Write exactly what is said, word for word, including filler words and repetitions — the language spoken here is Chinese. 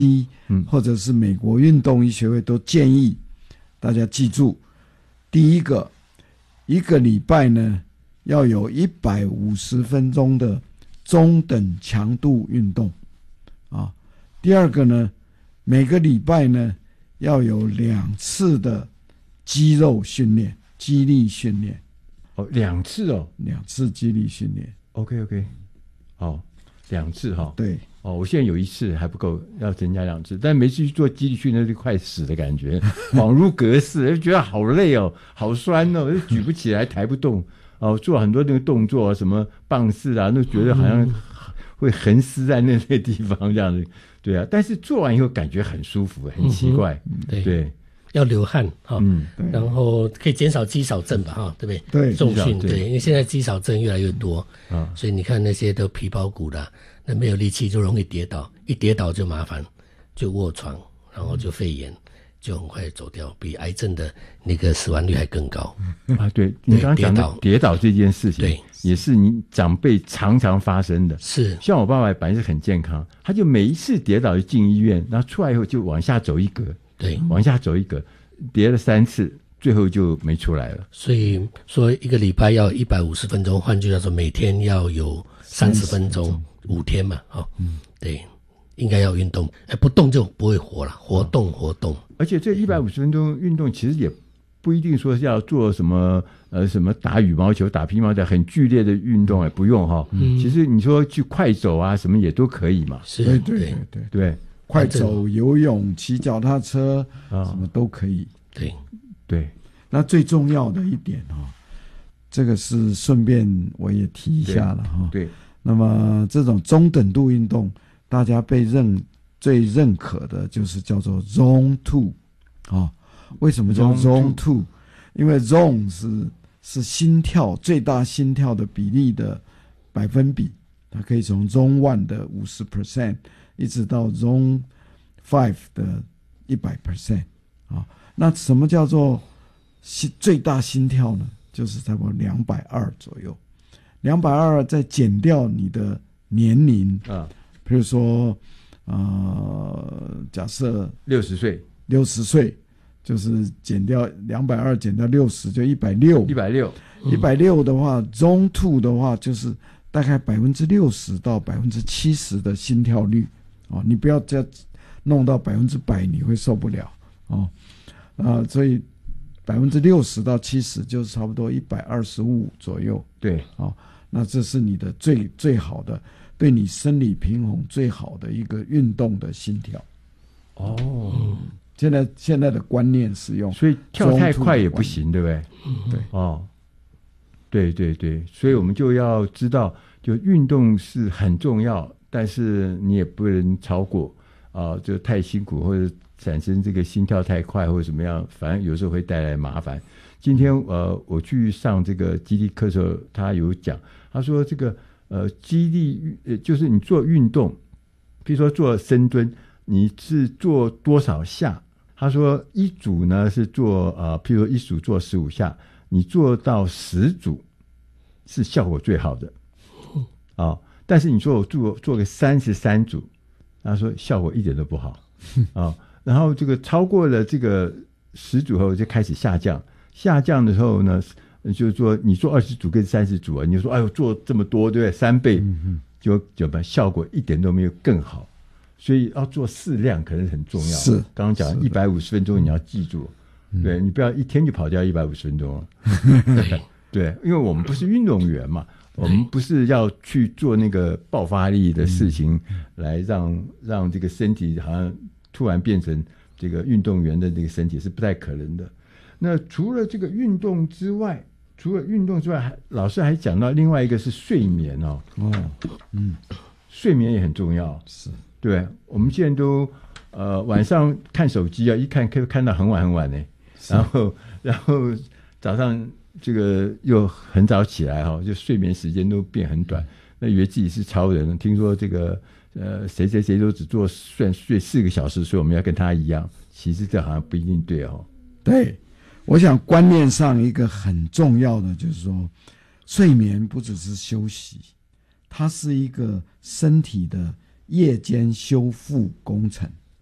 嗯，或者是美国运动医学会都建议大家记住，第一个，一个礼拜呢要有一百五十分钟的中等强度运动啊。第二个呢，每个礼拜呢要有两次的肌肉训练、肌力训练。 哦，两次哦， 两次肌力训练。 OK OK， 好，两次哈。 对。 哦，我现在有一次还不够，要增加两次，但每次去做肌力训练就快死的感觉，恍如隔世，就觉得好累哦，好酸哦，就举不起来，抬不动。哦，做很多那个动作，什么棒式啊，那觉得好像会横撕在那些地方这样子。对啊，但是做完以后感觉很舒服，很奇怪。 嗯、对。 对， 要流汗哈、 嗯， 然后可以减少肌少症吧哈，对不对？ 对， 重训对，因为现在肌少症越来越多啊，所以你看那些都皮包骨的，那没有力气就容易跌倒，一跌倒就麻烦，就卧床，然后就肺炎，就很快走掉，比癌症的那个死亡率还更高啊。对，你刚刚讲的跌倒这件事情，对，也是你长辈常常发生的。 是， 像我爸爸本来是很健康，他就每一次跌倒就进医院，然后出来以后就往下走一格。 对， 往下走一个，跌了三次，最后就没出来了。 所以说，一个礼拜要一百五十分钟，换句话说，每天要有三十分钟，五天嘛，哦，嗯，对，应该要运动，哎，不动就不会活了，活动活动。 而且这一百五十分钟运动，其实也不一定说是要做什么呃什么打羽毛球、打乒乓球很剧烈的运动，也不用哈、哦。嗯，其实你说去快走啊，什么也都可以嘛。 是， 对对对对对。 快走、游泳、骑脚踏车、哦，什么都可以。 对对， 那最重要的一点哈、哦，这个是顺便我也提一下了哈、哦。 对， 那么这种中等度运动，大家被认最认可的就是叫做 Zone Two 啊。为什么叫 Zone Two？ 因为 Zone 是是心跳最大心跳的比例的百分比，它可以从 Zone One 的五十 percent。一直到 Zone Five 的一百 percent 啊，那什么叫做心最大心跳呢？就是差不多两百二左右，两百二再减掉你的年龄啊，比如说呃，假设六十岁， 六十岁就是减掉两百二减掉六十就一百六， 一百六， 一百六的话 ，Zone Two 的话就是大概百分之六十到百分之七十的心跳率。哦，你不要再弄到百分之百，你会受不了哦。啊，所以百分之六十到七十就是差不多一百二十五左右。 对， 哦，那这是你的最最好的，对你生理平衡最好的一个运动的心跳。 哦， 嗯、现在现在的观念是用， 所以跳太快也不行，对不对？ 嗯， 对， 哦，对对对，所以我们就要知道，就运动是很重要。但是你也不能超过啊、呃，就太辛苦或者产生这个心跳太快或者怎么样，反正有时候会带来麻烦。今天呃，我去上这个肌力课的时候，他有讲，他说这个呃肌力呃就是你做运动，比如说做深蹲，你是做多少下？他说一组呢是做呃，譬如一组做十五下，你做到十组是效果最好的啊。哦，但是你说我做做个三十三组，他说效果一点都不好啊、哦。然后这个超过了这个十组后就开始下降，下降的时候呢，就是说你做二十组跟三十组啊，你就说哎呦做这么多对不对？三倍，嗯、就就把效果一点都没有更好。所以要做适量可能很重要。 是， 刚刚讲一百五十分钟你要记住，嗯、对你不要一天就跑掉一百五十分钟了。对对，因为我们不是运动员嘛。我们不是要去做那个爆发力的事情，来让让这个身体好像突然变成这个运动员的那个身体是不太可能的。那除了这个运动之外，除了运动之外，还老师还讲到另外一个是睡眠哦。哦，嗯，睡眠也很重要。 是， 对，我们现在都呃晚上看手机啊，一看可以看到很晚很晚呢，然后然后早上。这个又很早起来哈，就睡眠时间都变很短，那以为自己是超人。听说这个呃谁谁谁都只做睡睡四个小时，所以我们要跟他一样。其实这好像不一定对哦。 对，我想观念上一个很重要的就是说，睡眠不只是休息，它是一个身体的夜间修复工程。